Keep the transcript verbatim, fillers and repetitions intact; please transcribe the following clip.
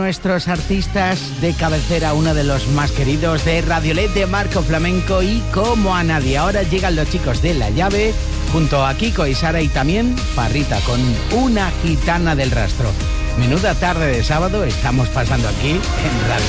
Nuestros artistas de cabecera, uno de los más queridos de Radiolet, de Marco Flamenco y Como a Nadie. Ahora llegan los chicos de La Llave, junto a Kiko y Sara, y también Parrita con Una Gitana del Rastro. Menuda tarde de sábado estamos pasando aquí en Radio